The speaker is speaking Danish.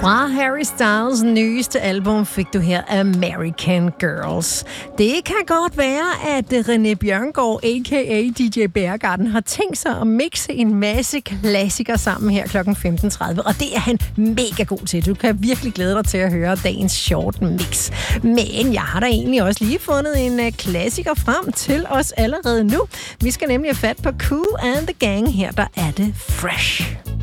Fra Harry Styles nyeste album fik du her American Girls. Det kan godt være, at René Bjørngaard, a.k.a. DJ Bjerregarden, har tænkt sig at mixe en masse klassikere sammen her kl. 15.30, og det er han mega god til. Du kan virkelig glæde dig til at høre dagens short mix. Men jeg har da egentlig også lige fundet en klassiker frem til os allerede nu. Vi skal nemlig have fat på Kool and the Gang. Her der er det Fresh.